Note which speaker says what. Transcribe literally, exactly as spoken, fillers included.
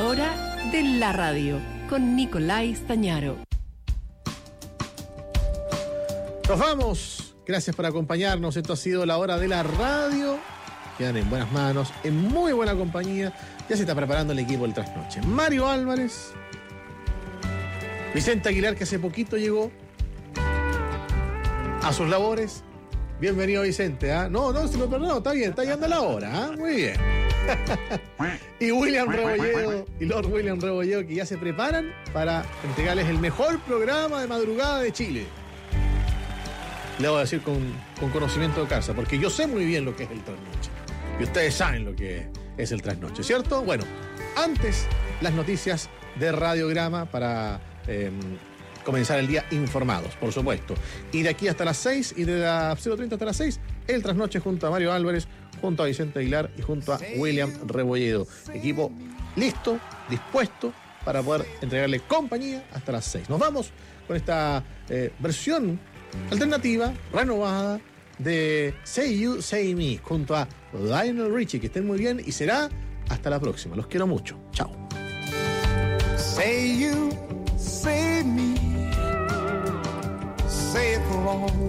Speaker 1: hora de la radio con Nicolai Stañaro.
Speaker 2: Nos vamos. Gracias por acompañarnos. Esto ha sido la hora de la radio. Quedan en buenas manos, en muy buena compañía. Ya se está preparando el equipo del trasnoche. Mario Álvarez, Vicente Aguilar, que hace poquito llegó a sus labores. Bienvenido, Vicente. ¿eh? No, no, se lo perdonó. Está bien, está llegando la hora. ¿eh? Muy bien. Y William Rebolledo y Lord William Rebolledo, que ya se preparan para entregarles el mejor programa de madrugada de Chile. Le voy a decir con, con conocimiento de casa, porque yo sé muy bien lo que es el trasnoche. Y ustedes saben lo que es el trasnoche, ¿cierto? Bueno, antes las noticias de Radiograma para eh, comenzar el día informados, por supuesto. Y de aquí hasta las seis y de las cero treinta hasta las seis, el trasnoche junto a Mario Álvarez, junto a Vicente Aguilar y junto a William Rebolledo. Equipo listo, dispuesto para poder entregarle compañía hasta las seis. Nos vamos con esta eh, versión alternativa, renovada, de Say You, Say Me, junto a Lionel Richie. Que estén muy bien y será hasta la próxima. Los quiero mucho. Chao.
Speaker 3: Say you, say me, say it for all